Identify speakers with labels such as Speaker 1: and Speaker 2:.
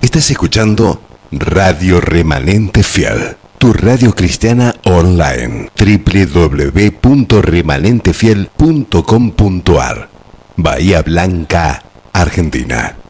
Speaker 1: Estás escuchando Radio Remanente Fiel, tu radio cristiana online. www.remanentefiel.com.ar. Bahía Blanca, Argentina.